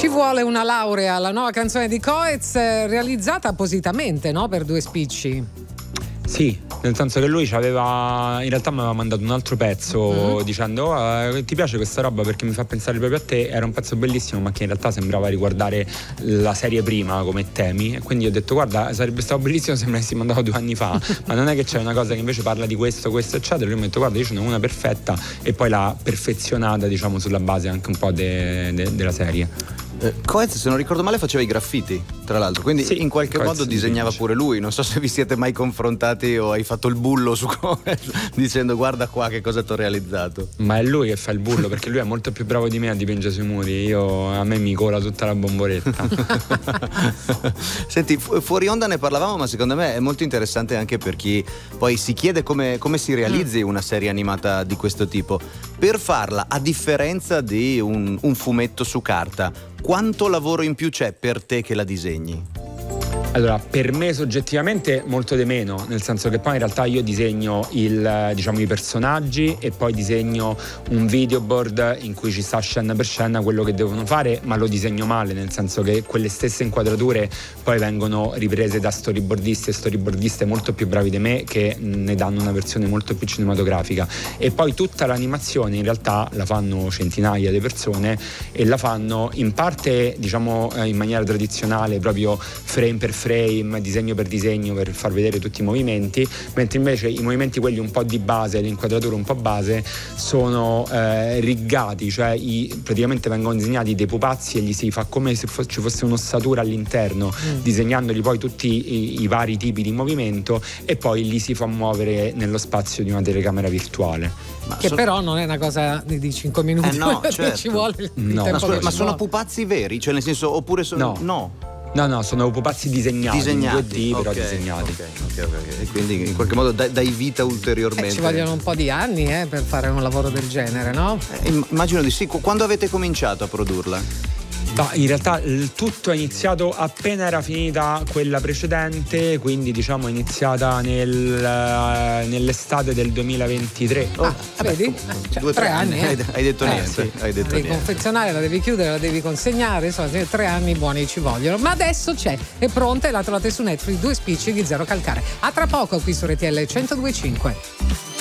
Ci vuole una laurea, la nuova canzone di Coez, realizzata appositamente, no? Per Due Spicci. Sì, nel senso che lui in realtà mi aveva mandato un altro pezzo dicendo ti piace questa roba perché mi fa pensare proprio a te. Era un pezzo bellissimo, ma che in realtà sembrava riguardare la serie prima come temi, e quindi ho detto guarda, sarebbe stato bellissimo se me l'avessi mandato 2 anni fa, ma non è che c'è una cosa che invece parla di questo eccetera. Lui mi ha detto guarda, io ce n'ho una perfetta, e poi l'ha perfezionata, diciamo, sulla base anche un po' della serie. Coez, se non ricordo male, faceva i graffiti, tra l'altro, quindi sì, in qualche modo disegnava pure lui. Non so se vi siete mai confrontati o hai fatto il bullo su Coez dicendo guarda qua che cosa t'ho realizzato. Ma è lui che fa il bullo, perché lui è molto più bravo di me a dipingere sui muri. A me mi cola tutta la bomboletta. Senti, fuori onda ne parlavamo, ma secondo me è molto interessante anche per chi poi si chiede come si realizzi una serie animata di questo tipo. Per farla, a differenza di un fumetto su carta, quanto lavoro in più c'è per te che la disegni? Allora, per me soggettivamente molto di meno, nel senso che poi in realtà io disegno i personaggi e poi disegno un videoboard in cui ci sta scena per scena quello che devono fare, ma lo disegno male, nel senso che quelle stesse inquadrature poi vengono riprese da storyboardisti e storyboardiste molto più bravi di me, che ne danno una versione molto più cinematografica, e poi tutta l'animazione in realtà la fanno centinaia di persone, e la fanno in parte, diciamo, in maniera tradizionale, proprio frame per frame, disegno per disegno, per far vedere tutti i movimenti, mentre invece i movimenti, quelli un po' di base, le inquadrature un po' base, sono riggati, cioè praticamente vengono disegnati dei pupazzi e gli si fa come se ci fosse un'ossatura all'interno, disegnandoli poi tutti i vari tipi di movimento, e poi li si fa muovere nello spazio di una telecamera virtuale. Che però non è una cosa di 5 minuti, no, certo. Ci vuole il no. tempo. Ma sono pupazzi veri? Cioè, nel senso, oppure sono... No, sono pupazzi disegnati. In 2D, però disegnati. Ok. E quindi in qualche modo dai vita ulteriormente. Ci vogliono un po' di anni per fare un lavoro del genere, no? Immagino di sì. Quando avete cominciato a produrla? No, in realtà il tutto è iniziato appena era finita quella precedente, quindi diciamo è iniziata nell'estate del 2023. Vedi? 2-3 anni. Hai detto niente. Sì. Hai detto la devi confezionare, la devi chiudere, la devi consegnare, insomma 3 anni buoni ci vogliono. Ma adesso è pronta e la trovate su Netflix, Due Spicci di Zero Calcare. A tra poco qui su RTL 102.5.